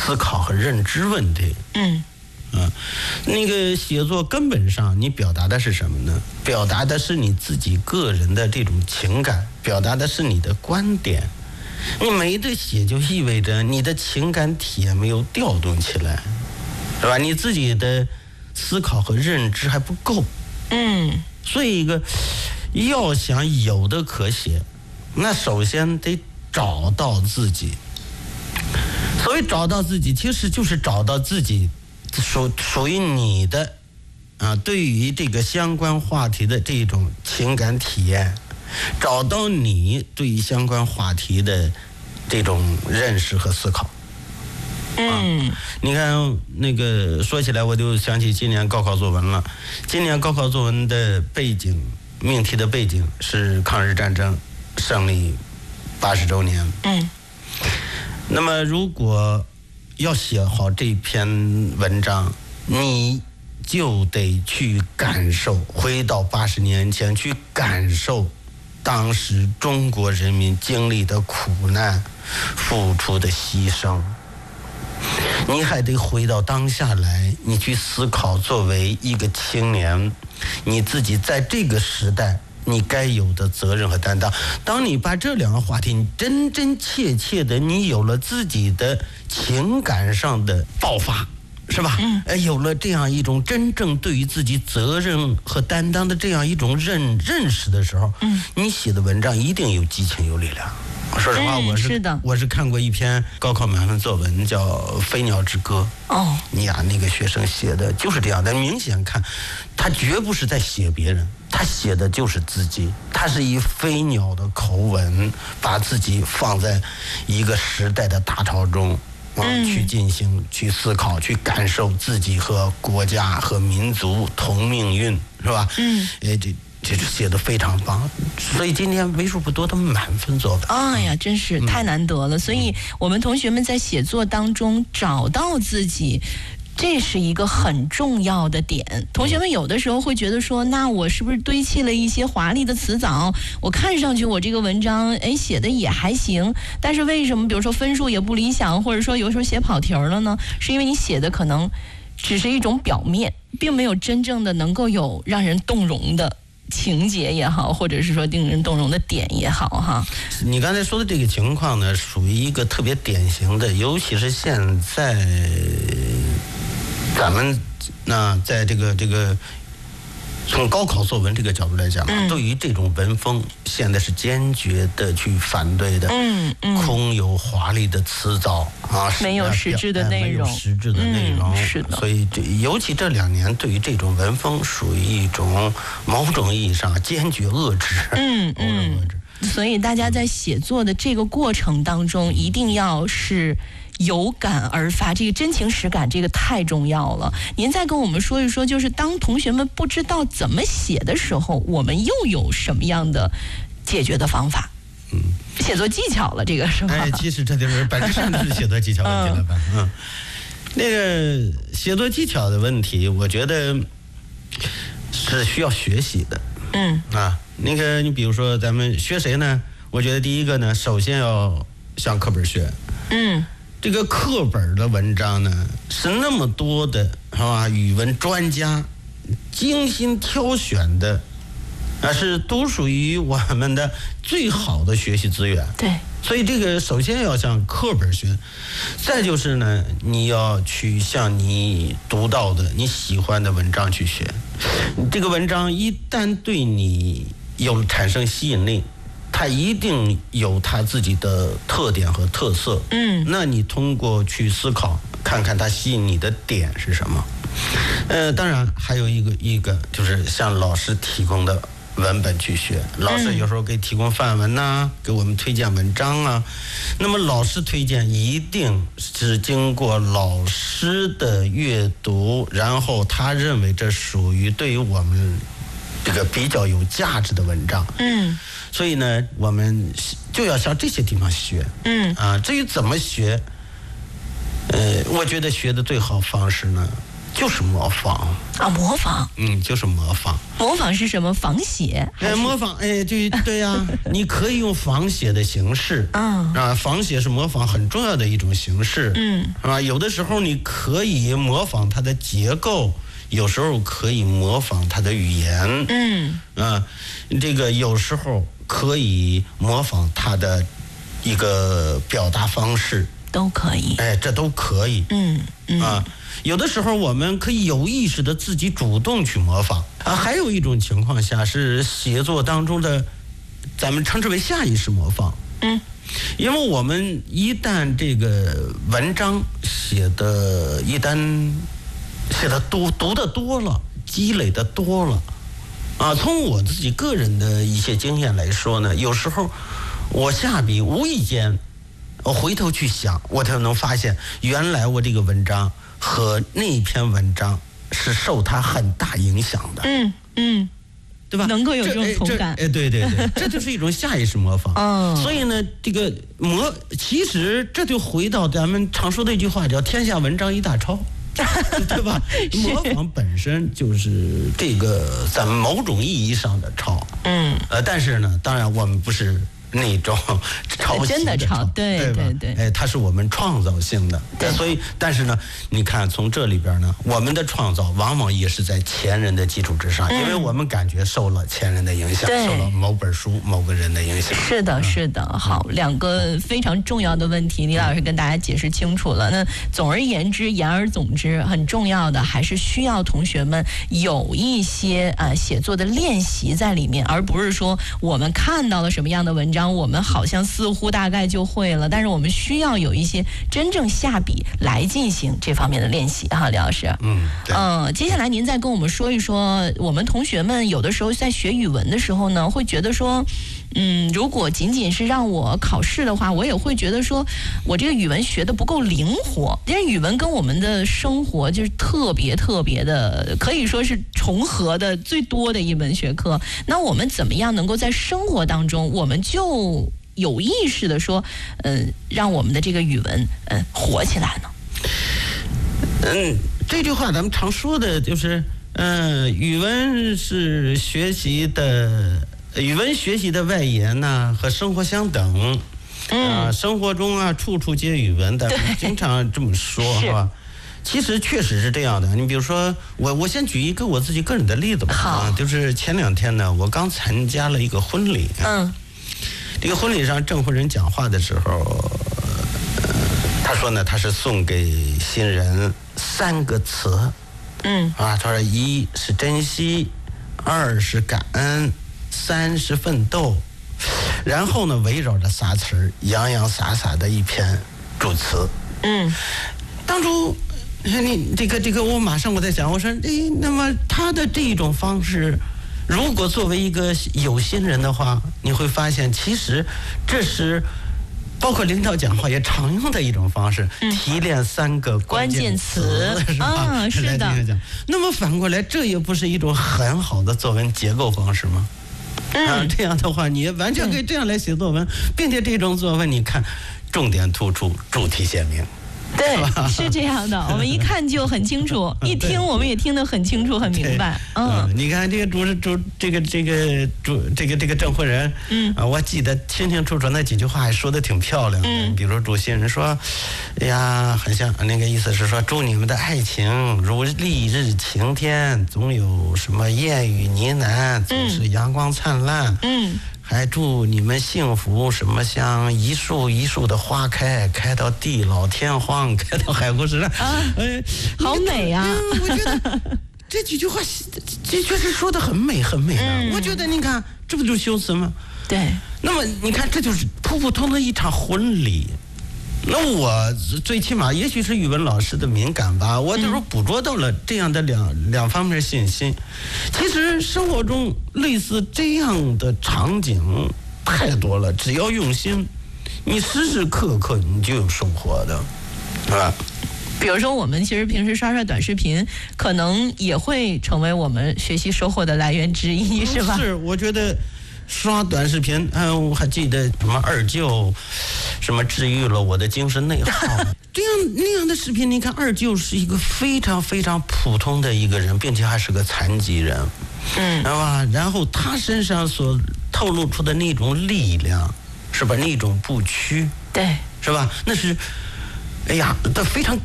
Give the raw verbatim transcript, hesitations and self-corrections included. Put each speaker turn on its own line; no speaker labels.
思考和认知问题。
嗯。
啊，那个写作根本上你表达的是什么呢？表达的是你自己个人的这种情感，表达的是你的观点。你没得写就意味着你的情感体验没有调动起来，是吧？你自己的思考和认知还不够。
嗯，
所以一个要想有的可写，那首先得找到自己。所谓找到自己，其实就是找到自己属属于你的啊，对于这个相关话题的这种情感体验，找到你对于相关话题的这种认识和思考。
嗯，
啊、你看那个说起来，我就想起今年高考作文了。今年高考作文的背景命题的背景是抗日战争胜利八十周年。
嗯，
那么如果要写好这篇文章，你就得去感受，回到八十年前去感受当时中国人民经历的苦难、付出的牺牲。你还得回到当下来，你去思考，作为一个青年，你自己在这个时代你该有的责任和担当。当你把这两个话题，你真真切切的，你有了自己的情感上的爆发，是吧？嗯，呃，有了这样一种真正对于自己责任和担当的这样一种认认识的时候，嗯，你写的文章一定有激情有力量。说实话，我是、
嗯、是的，
我是看过一篇高考满分作文，叫《飞鸟之歌》。
哦，
你呀，那个学生写的就是这样，但明显看，他绝不是在写别人，他写的就是自己。他是以飞鸟的口吻，把自己放在一个时代的大潮中，啊，嗯、去进行、去思考、去感受自己和国家和民族同命运，是吧？嗯，哎，这。这写得非常棒，所以今天为数不多的满分作文。
哎呀，真是太难得了！嗯、所以我们同学们在写作当中找到自己，这是一个很重要的点。同学们有的时候会觉得说，那我是不是堆砌了一些华丽的词藻？我看上去我这个文章哎写的也还行，但是为什么比如说分数也不理想，或者说有时候写跑题了呢？是因为你写的可能只是一种表面，并没有真正的能够有让人动容的情节也好，或者是说令人动容的点也好哈。
你刚才说的这个情况呢，属于一个特别典型的，尤其是现在咱们那在这个这个从高考作文这个角度来讲，嗯、对于这种文风，现在是坚决的去反对的。嗯嗯，空有华丽的词藻啊，
没有实质的内容，
没有实质的内容。
嗯、是的。
所以这尤其这两年，对于这种文风，属于一种某种意义上坚决遏制。
嗯嗯。遏制。所以大家在写作的这个过程当中，一定要是有感而发，这个真情实感，这个太重要了。您再跟我们说一说，就是当同学们不知道怎么写的时候，我们又有什么样的解决的方法？嗯，写作技巧了，这个是吧？
哎，其实这就是本质上就是写作技巧问题了吧？嗯, 嗯，那个写作技巧的问题，我觉得是需要学习的。嗯啊，那个你比如说咱们学谁呢？我觉得第一个呢，首先要向课本学。嗯。这个课本的文章呢，是那么多的，是吧？语文专家精心挑选的，啊，是都属于我们的最好的学习资源。
对，
所以这个首先要向课本学，再就是呢，你要去向你读到的、你喜欢的文章去学。这个文章一旦对你有产生吸引力，它一定有它自己的特点和特色。嗯，那你通过去思考，看看它吸引你的点是什么。呃，当然还有一个一个就是向老师提供的文本去学。老师有时候给提供范文呐、啊，给我们推荐文章啊。那么老师推荐一定是经过老师的阅读，然后他认为这属于对于我们这个比较有价值的文章。嗯。所以呢，我们就要向这些地方学。嗯啊，至于怎么学，呃，我觉得学的最好方式呢， 就是模仿
啊，模仿，
嗯，就是模仿。
模仿是什么？仿写？
哎，模仿，哎，对对呀、啊，你可以用仿写的形式，
嗯
啊，仿写是模仿很重要的一种形式，
嗯，
是吧？有的时候你可以模仿它的结构，有时候可以模仿它的语言，
嗯，
啊，这个有时候可以模仿它的一个表达方式，
都可以，
哎，这都可以，
嗯嗯
啊。有的时候我们可以有意识的自己主动去模仿啊，还有一种情况下是写作当中的，咱们称之为下意识模仿。
嗯，
因为我们一旦这个文章写的，一旦写的多，读的多了，积累的多了，啊，从我自己个人的一些经验来说呢，有时候我下笔无意间，我回头去想，我才能发现，原来我这个文章和那篇文章是受它很大影响的，
嗯嗯，
对吧？
能够有这种同感，
哎，对对对，这就是一种下意识模仿。
嗯，
所以呢，这个模，其实这就回到咱们常说的一句话，叫“天下文章一大抄”，对吧？模仿本身就是这个咱们某种意义上的抄，
嗯，
呃，但是呢，当然我们不是那种抄袭
真的抄，对
对
对对，
哎，它是我们创造性的，
对，
所以，但是呢，你看从这里边呢，我们的创造往往也是在前人的基础之上，嗯、因为我们感觉受了前人的影响，受了某本书、某个人的影响。
是的，是的。好，两个非常重要的问题，李老师跟大家解释清楚了。那总而言之，言而总之，很重要的还是需要同学们有一些呃写作的练习在里面，而不是说我们看到了什么样的文章。我们好像似乎大概就会了，但是我们需要有一些真正下笔来进行这方面的练习哈，李老师。
嗯，
嗯、呃，接下来您再跟我们说一说，我们同学们有的时候在学语文的时候呢，会觉得说，嗯，如果仅仅是让我考试的话，我也会觉得说我这个语文学的不够灵活，因为语文跟我们的生活就是特别特别的，可以说是重合的最多的一门学科。那我们怎么样能够在生活当中，我们就有意识的说，嗯、呃，让我们的这个语文，嗯、呃，活起来呢？
嗯，这句话咱们常说的就是，嗯、呃，语文是学习的，语文学习的外延呢，和生活相等。嗯、呃，生活中啊，处处皆语文，咱们经常这么说，是吧？其实确实是这样的。你比如说，我我先举一个我自己个人的例子吧。
好，
就是前两天呢，我刚参加了一个婚礼。
嗯。
这个婚礼上，证婚人讲话的时候，呃、他说呢，他是送给新人三个词。
嗯。
啊，他说一是珍惜，二是感恩，三是奋斗。然后呢，围绕着仨词儿，洋洋洒洒的一篇祝词。
嗯。
当初。你这个这个，我马上我在想，我说，哎，那么他的这种方式，如果作为一个有心人的话，你会发现，其实这是包括领导讲话也常用的一种方式，嗯、提炼三个关键词，是吧？
啊，是的。
那么反过来，这也不是一种很好的作文结构方式吗？嗯、啊，这样的话，你完全可以这样来写作文，嗯、并且这种作文，你看，重点突出，主题鲜明。
对，是这样的，我们一看就很清楚，一听我们也听得很清楚、很明白。
嗯，你看这个主主这个这个主这个这个证婚人，嗯啊，我记得清清楚楚那几句话还说的挺漂亮的。嗯，比如主新人说，哎呀，很像那个意思是说，祝你们的爱情如丽日晴天，总有什么烟雨呢喃，总是阳光灿烂。嗯。还祝你们幸福，什么像一树一树的花开，开到地老天荒，开到海枯石烂。啊，
哎，好美啊！
嗯、我觉得这几句话，这确实说的很美，很美的。嗯、我觉得你看，这不就是修辞吗？
对。
那么你看，这就是普普通通的一场婚礼。那我最起码也许是语文老师的敏感吧，我就是捕捉到了这样的两、嗯、两方面信息。其实生活中类似这样的场景太多了，只要用心，你时时刻刻你就有收获的，是吧？
比如说我们其实平时刷刷短视频，可能也会成为我们学习收获的来源之一，是吧？
是，我觉得刷短视频，哎，我还记得什么二舅，什么治愈了我的精神内耗，这样那样的视频，你看二舅是一个非常非常普通的一个人，并且还是个残疾人，
嗯，
知道吧？然后他身上所透露出的那种力量，是吧？那种不屈，
对，
是吧？那是。哎呀，这非常